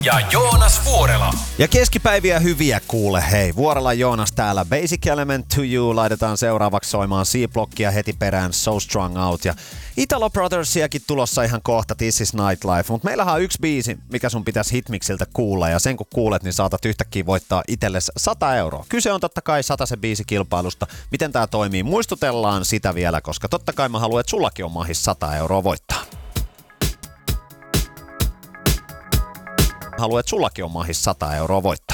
Ja Joonas Vuorela. Ja keskipäiviä hyviä kuule, hei. Vuorela Joonas täällä. Basic Element to You laitetaan seuraavaksi soimaan C-blockia heti perään So Strung Out. Ja Italo Brothersiakin tulossa ihan kohta This is Nightlife. Mutta meillähän on yksi biisi, mikä sun pitäisi Hitmixiltä kuulla. Ja sen kun kuulet, niin saatat yhtäkkiä voittaa itsellesi 100 euroa. Kyse on totta kai 100 biisikilpailusta. Miten tää toimii? Muistutellaan sitä vielä, koska totta kai mä haluan, että sullakin on mahis 100 euroa voittaa. Haluan, että sullakin on mahis 100 euroa voittaa.